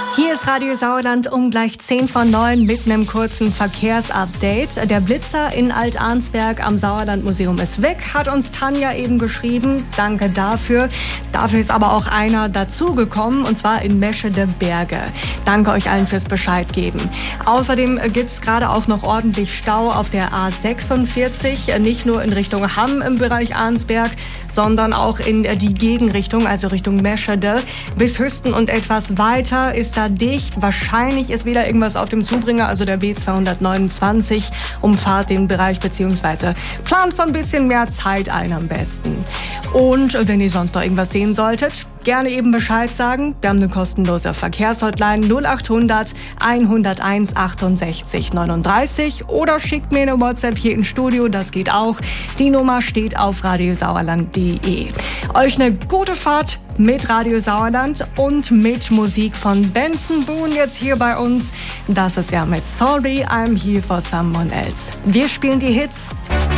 Hier ist Radio Sauerland um gleich 10:09 mit einem kurzen Verkehrsupdate. Der Blitzer in Alt-Arnsberg am Sauerlandmuseum ist weg, hat uns Tanja eben geschrieben. Danke dafür. Dafür ist aber auch einer dazugekommen, und zwar in Meschede Berge. Danke euch allen fürs Bescheid geben. Außerdem gibt es gerade auch noch ordentlich Stau auf der A46, nicht nur in Richtung Hamm im Bereich Arnsberg, sondern auch in die Gegenrichtung, also Richtung Meschede. Bis Hüsten und etwas weiter ist da dicht. Wahrscheinlich ist wieder irgendwas auf dem Zubringer, also der B229. Umfahrt den Bereich bzw. plant so ein bisschen mehr Zeit ein am besten. Und wenn ihr sonst noch irgendwas sehen solltet, gerne eben Bescheid sagen. Wir haben eine kostenlose Verkehrshotline 0800 101 68 39 oder schickt mir eine WhatsApp hier ins Studio, das geht auch. Die Nummer steht auf radiosauerland.de. Euch eine gute Fahrt mit Radio Sauerland und mit Musik von Benson Boone jetzt hier bei uns. Das ist ja mit Sorry, I'm Here for Someone Else. Wir spielen die Hits.